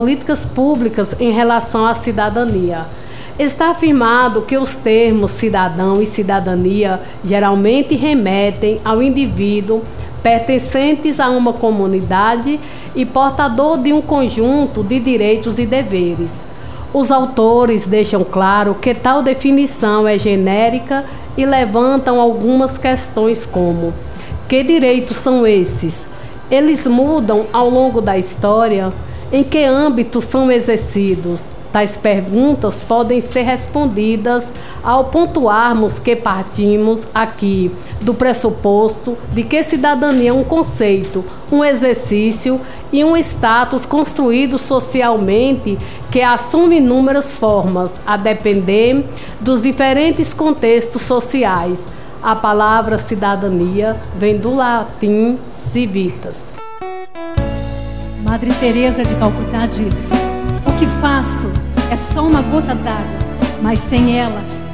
Políticas públicas em relação à cidadania. Está afirmado que os termos cidadão e cidadania geralmente remetem ao indivíduo pertencentes a uma comunidade e portador de um conjunto de direitos e deveres. Os autores deixam claro que tal definição é genérica e levantam algumas questões como: que direitos são esses? Eles mudam ao longo da história? Em que âmbito são exercidos? Tais perguntas podem ser respondidas ao pontuarmos que partimos aqui do pressuposto de que cidadania é um conceito, um exercício e um status construído socialmente que assume inúmeras formas, a depender dos diferentes contextos sociais. A palavra cidadania vem do latim civitas. Madre Teresa de Calcutá disse: o que faço é só uma gota d'água, mas sem ela